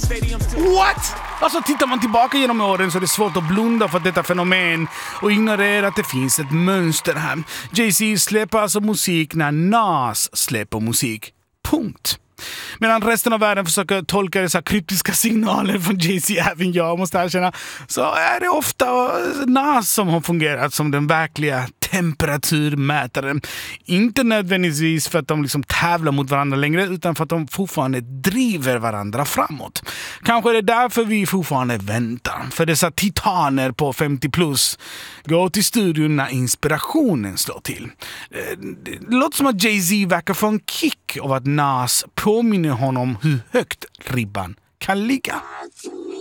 What? Alltså tittar man tillbaka genom åren så är det svårt att blunda för detta fenomen och ignorera att det finns ett mönster här. Jay-Z släpper alltså musik när Nas släpper musik. Punkt. Medan resten av världen försöker tolka dessa kryptiska signaler från Jay-Z, även jag måste erkänna, så är det ofta Nas som har fungerat som den verkliga temperaturmätaren. Inte nödvändigtvis för att de liksom tävlar mot varandra längre, utan för att de fortfarande driver varandra framåt. Kanske är det därför vi fortfarande väntar. För dessa titaner på 50 plus går till studion när inspirationen slår till. Det låter som att Jay-Z verkar få en kick av att Nas påminner honom hur högt ribban kan ligga.